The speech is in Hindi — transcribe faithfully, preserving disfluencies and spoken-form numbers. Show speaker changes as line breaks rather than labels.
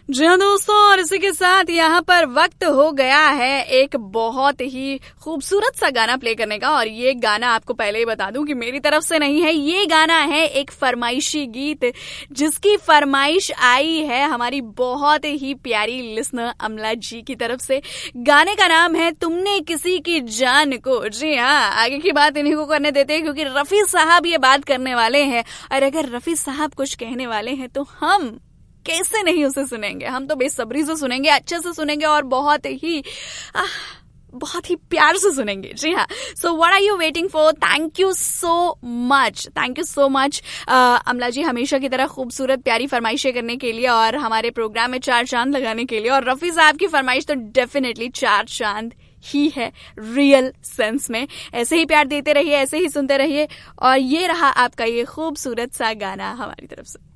जी हाँ दोस्तों, और इसी के साथ यहाँ पर वक्त हो गया है एक बहुत ही खूबसूरत सा गाना प्ले करने का। और ये गाना आपको पहले ही बता दूं कि मेरी तरफ से नहीं है, ये गाना है एक फरमाइशी गीत जिसकी फरमाइश आई है हमारी बहुत ही प्यारी लिसनर अमला जी की तरफ से। गाने का नाम है तुमने किसी की जान को। जी हाँ, आगे की बात इन्हीं को करने देते हैं क्योंकि रफी साहब ये बात करने वाले हैं, और अगर रफी साहब कुछ कहने वाले हैं तो हम कैसे नहीं उसे सुनेंगे। हम तो बेसब्री से सुनेंगे, अच्छे से सुनेंगे और बहुत ही आह, बहुत ही प्यार से सुनेंगे। जी हाँ, so what are you waiting for. Thank you so much, thank you so much अमला जी, हमेशा की तरह खूबसूरत प्यारी फरमाइशें करने के लिए और हमारे प्रोग्राम में चार चांद लगाने के लिए। और रफी साहब की फरमाइश तो डेफिनेटली चार चांद ही है रियल सेंस में। ऐसे ही प्यार देते रहिए, ऐसे ही सुनते रहिए, और ये रहा आपका ये खूबसूरत सा गाना हमारी तरफ से।